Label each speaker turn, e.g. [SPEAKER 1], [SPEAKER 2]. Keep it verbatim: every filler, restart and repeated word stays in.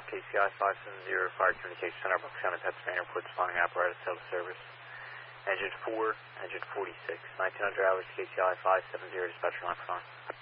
[SPEAKER 1] K C I five seven zero, Fire Communication Center, Bucks County, Pennsylvania, report spawning apparatus, cell service. Engine four, engine forty-six, nineteen hundred hours, K C I five seven zero, dispatcher line for nine.